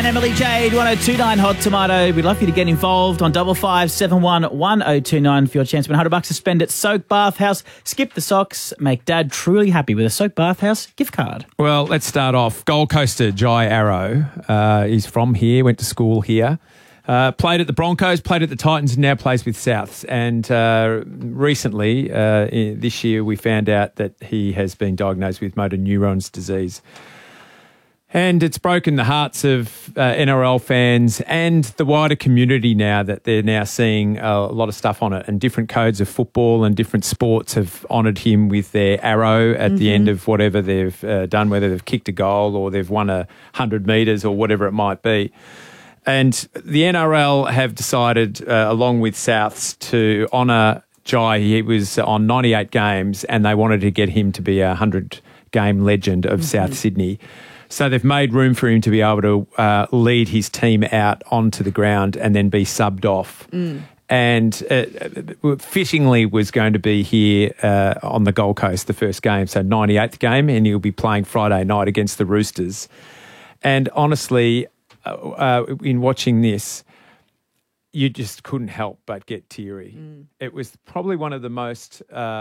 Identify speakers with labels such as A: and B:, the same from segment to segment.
A: and Emily Jade, 1029 Hot Tomato. We'd love you to get involved on 5571 1029 for your chance to win $100 to spend at Soak Bathhouse. Skip the socks. Make Dad truly happy with a Soak Bathhouse gift card.
B: Well, let's start off. Gold Coaster Jai Arrow. He's from here, went to school here. Played at the Broncos, played at the Titans, and now plays with Souths. And recently, this year, we found out that he has been diagnosed with motor neurons disease. And it's broken the hearts of NRL fans and the wider community now that they're now seeing a lot of stuff on it, and different codes of football and different sports have honoured him with their arrow at the end of whatever they've done, whether they've kicked a goal or they've won 100 metres or whatever it might be. And the NRL have decided, along with Souths, to honour Jai. He was on 98 games and they wanted to get him to be a 100-game legend of South Sydney. So they've made room for him to be able to lead his team out onto the ground and then be subbed off. And fittingly was going to be here on the Gold Coast, the first game, so 98th game, and he'll be playing Friday night against the Roosters. And honestly, in watching this, you just couldn't help but get teary. It was probably one of the most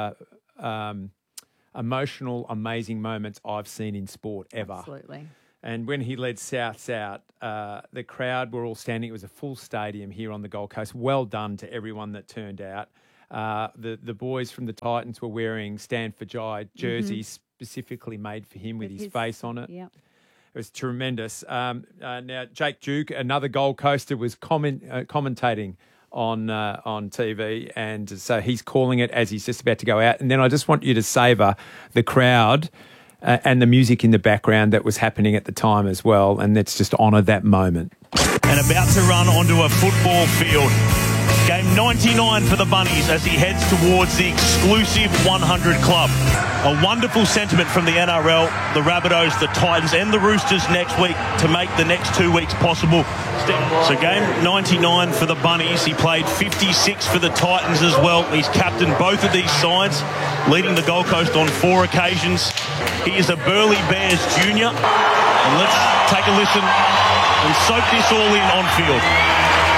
B: emotional, amazing moments I've seen in sport ever.
C: Absolutely.
B: And when he led Souths out, the crowd were all standing. It was a full stadium here on the Gold Coast. Well done to everyone that turned out. The boys from the Titans were wearing Stand for Jai jerseys specifically made for him with his face on it.
C: Yep.
B: It was tremendous. Now, Jake Duke, another Gold Coaster, was commentating on TV, and so he's calling it as he's just about to go out. And then I just want you to savour the crowd and the music in the background that was happening at the time as well, and let's just honour that moment.
D: And about to run onto a football field. Game 99 for the Bunnies as he heads towards the exclusive 100 club. A wonderful sentiment from the NRL, the Rabbitohs, the Titans and the Roosters next week to make the next 2 weeks possible. So game 99 for the Bunnies. He played 56 for the Titans as well. He's captained both of these sides, leading the Gold Coast on 4 occasions. He is a Burleigh Bears junior. And let's take a listen and soak this all in on field.